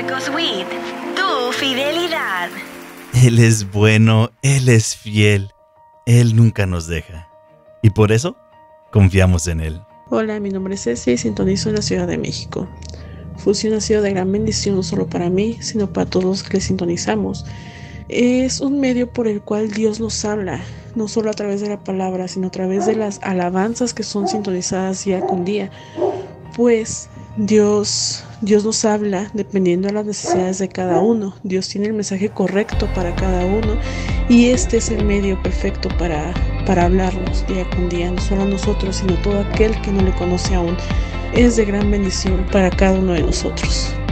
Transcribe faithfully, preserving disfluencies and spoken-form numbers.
Marcos Witt, tu fidelidad. Él es bueno, Él es fiel, Él nunca nos deja. Y por eso, confiamos en Él. Hola, mi nombre es Ceci y sintonizo en la Ciudad de México. Fusión ha sido de gran bendición no solo para mí, sino para todos los que le sintonizamos. Es un medio por el cual Dios nos habla, no solo a través de la palabra, sino a través de las alabanzas que son sintonizadas día con día. Pues Dios, Dios nos habla dependiendo de las necesidades de cada uno. Dios tiene el mensaje correcto para cada uno y este es el medio perfecto para, para hablarnos día con día, no solo a nosotros, sino a todo aquel que no le conoce aún. Es de gran bendición para cada uno de nosotros.